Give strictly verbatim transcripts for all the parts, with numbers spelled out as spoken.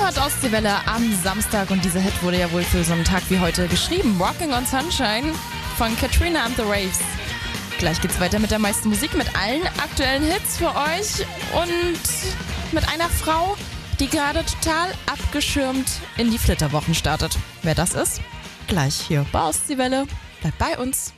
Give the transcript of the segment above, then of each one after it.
hört Ostseewelle am Samstag und dieser Hit wurde ja wohl für so einen Tag wie heute geschrieben. Walking on Sunshine von Katrina and the Waves. Gleich geht's weiter mit der meisten Musik, mit allen aktuellen Hits für euch und mit einer Frau, die gerade total abgeschirmt in die Flitterwochen startet. Wer das ist? Gleich hier bei Ostseewelle. Bleibt bei uns.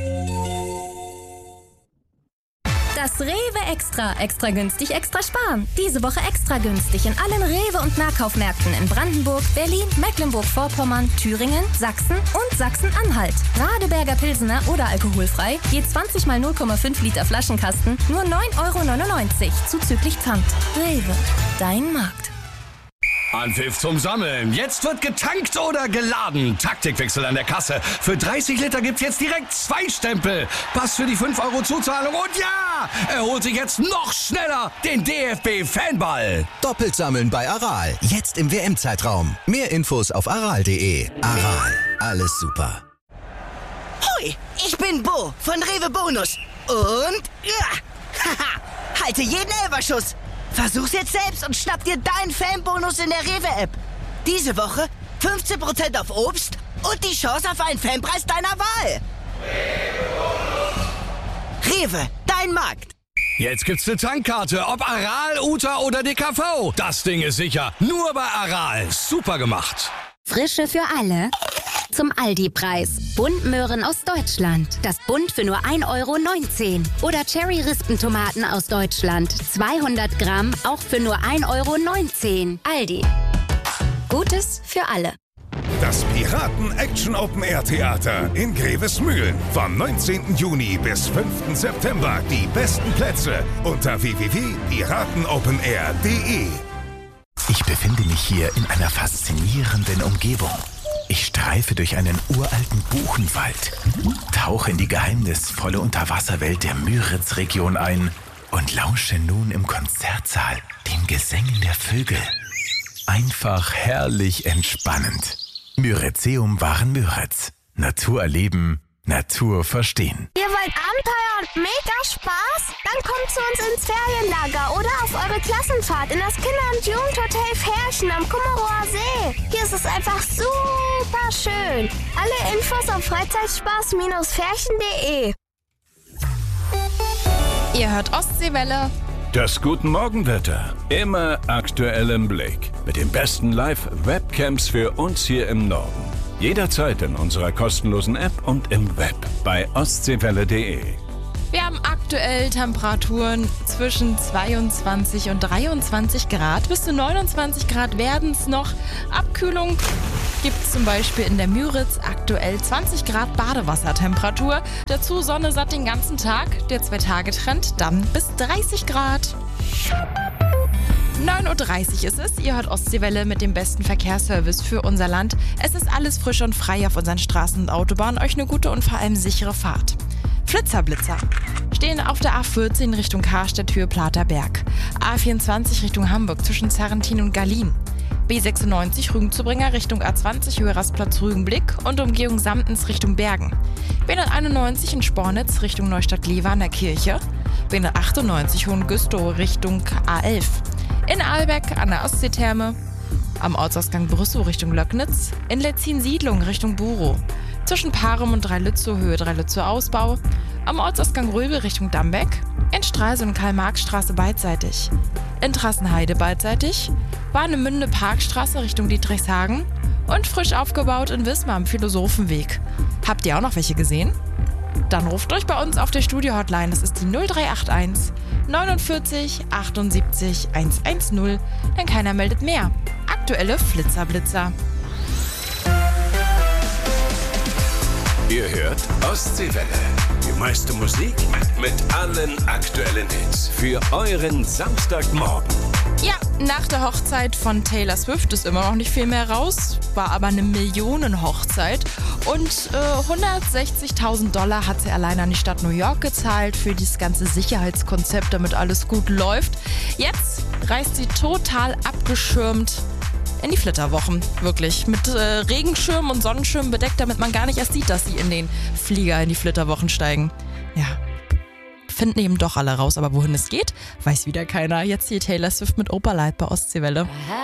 Das Rewe Extra. Extra günstig, extra sparen. Diese Woche extra günstig in allen Rewe- und Nahkaufmärkten in Brandenburg, Berlin, Mecklenburg-Vorpommern, Thüringen, Sachsen und Sachsen-Anhalt. Radeberger Pilsener oder alkoholfrei, je zwanzig mal null Komma fünf Liter Flaschenkasten, nur neun Euro neunundneunzig, zuzüglich Pfand. Rewe, dein Markt. Anpfiff zum Sammeln. Jetzt wird getankt oder geladen. Taktikwechsel an der Kasse. Für dreißig Liter gibt's jetzt direkt zwei Stempel. Pass für die fünf Euro Zuzahlung und ja, er holt sich jetzt noch schneller den D F B-Fanball. Doppelt sammeln bei Aral. Jetzt im W M-Zeitraum. Mehr Infos auf aral punkt de. Aral. Alles super. Hui, ich bin Bo von Rewe Bonus. Und ja, haha, halte jeden Elferschuss. Versuch's jetzt selbst und schnapp dir deinen Fanbonus in der Rewe-App. Diese Woche fünfzehn Prozent auf Obst und die Chance auf einen Fanpreis deiner Wahl. Rewe, dein Markt. Jetzt gibt's eine Tankkarte, ob Aral, Uta oder D K V. Das Ding ist sicher. Nur bei Aral. Super gemacht. Frische für alle. Zum Aldi-Preis. Buntmöhren aus Deutschland. Das Bunt für nur ein Euro neunzehn. Oder Cherry-Rispentomaten aus Deutschland. zweihundert Gramm, auch für nur ein Euro neunzehn. Aldi. Gutes für alle. Das Piraten-Action-Open-Air-Theater in Grevesmühlen. Vom neunzehnten Juni bis fünften September. Die besten Plätze unter w w w punkt piratenopenair punkt de. Ich befinde mich hier in einer faszinierenden Umgebung. Ich streife durch einen uralten Buchenwald, tauche in die geheimnisvolle Unterwasserwelt der Müritz-Region ein und lausche nun im Konzertsaal den Gesängen der Vögel. Einfach herrlich entspannend. Myrizeum Waren Müritz. Natur erleben, Natur verstehen. Ihr wollt Abenteuer und mega Spaß? Dann kommt zu uns ins Ferienlager oder auf eure Klassenfahrt in das Kinder- und Jugendhotel Ferchen am Kummerower See. Hier ist es einfach super schön. Alle Infos auf freizeitspaß Ferchen punkt de. Ihr hört Ostseewelle. Das Guten Morgenwetter. Immer aktuell im Blick. Mit den besten Live-Webcams für uns hier im Norden. Jederzeit in unserer kostenlosen App und im Web bei ostseewelle punkt de. Wir haben aktuell Temperaturen zwischen zweiundzwanzig und dreiundzwanzig Grad. Bis zu neunundzwanzig Grad werden es noch. Abkühlung gibt es zum Beispiel in der Müritz aktuell zwanzig Grad Badewassertemperatur. Dazu Sonne satt den ganzen Tag. Der Zwei-Tage-Trend dann bis dreißig Grad. neun Uhr dreißig ist es. Ihr hört Ostseewelle mit dem besten Verkehrsservice für unser Land. Es ist alles frisch und frei auf unseren Straßen und Autobahnen. Euch eine gute und vor allem sichere Fahrt. Flitzer-Blitzer stehen auf der A vierzehn Richtung Karstedt-Höhe Platerberg. A vierundzwanzig Richtung Hamburg zwischen Sarrentin und Gallien. B sechsundneunzig Rügenzubringer Richtung A zwanzig Höhe Rastplatz Rügenblick und Umgehung Samtens Richtung Bergen. B hunderteinundneunzig in Spornitz Richtung Neustadt-Lewa an der Kirche. B hundertachtundneunzig Hohengüstrow Richtung A elf. In Aalbeck an der Ostseetherme. Am Ortsausgang Brüssow Richtung Löcknitz. In Letzin-Siedlung Richtung Burow. Zwischen Parem und Dreilützow Höhe Dreilützow Ausbau. Am Ortsausgang Röbel Richtung Dambeck. In Stralsund und Karl-Marx-Straße beidseitig. In Trassenheide beidseitig. Warnemünde Parkstraße Richtung Dietrichshagen. Und frisch aufgebaut in Wismar am Philosophenweg. Habt ihr auch noch welche gesehen? Dann ruft euch bei uns auf der Studio-Hotline. Das ist die null drei acht eins neunundvierzig achtundsiebzig hundertzehn. Denn keiner meldet mehr. Aktuelle Flitzer-Blitzer. Ihr hört Ostseewelle. Die meiste Musik mit allen aktuellen Hits für euren Samstagmorgen. Ja, nach der Hochzeit von Taylor Swift ist immer noch nicht viel mehr raus, war aber eine Millionenhochzeit und äh, hundertsechzigtausend Dollar hat sie allein an die Stadt New York gezahlt für dieses ganze Sicherheitskonzept, damit alles gut läuft. Jetzt reist sie total abgeschirmt in die Flitterwochen, wirklich, mit äh, Regenschirm und Sonnenschirm bedeckt, damit man gar nicht erst sieht, dass sie in den Flieger in die Flitterwochen steigen. Ja, finden eben doch alle raus, aber wohin es geht, weiß wieder keiner. Jetzt hier Taylor Swift mit Opalite bei Ostseewelle.